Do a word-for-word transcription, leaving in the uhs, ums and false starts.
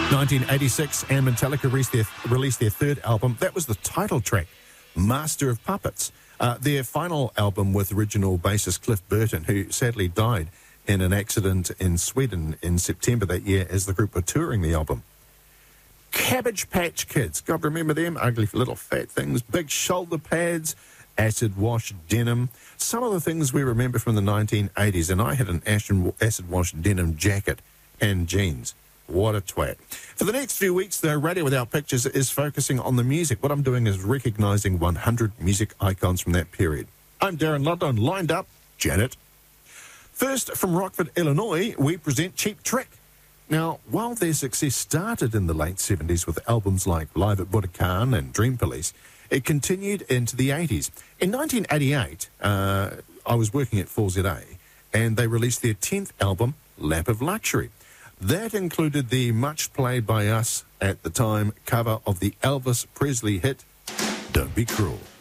nineteen eighty-six, and Metallica released their, released their third album. That was the title track, Master of Puppets. Uh, their final album with original bassist Cliff Burton, who sadly died in an accident in Sweden in September that year as the group were touring the album. Cabbage Patch Kids. God, remember them? Ugly little fat things, big shoulder pads, acid wash denim. Some of the things we remember from the nineteen eighties, and I had an acid wash denim jacket and jeans. What a twat. For the next few weeks, though, Radio Without Pictures is focusing on the music. What I'm doing is recognising one hundred music icons from that period. I'm Darren Ludlow, lined up, Janet. First, from Rockford, Illinois, we present Cheap Trick. Now, while their success started in the late seventies with albums like Live at Budokan and Dream Police, it continued into the eighties. In nineteen eighty-eight, uh, I was working at four Z A, and they released their tenth album, Lap of Luxury. That included the much played by us at the time cover of the Elvis Presley hit, Don't Be Cruel.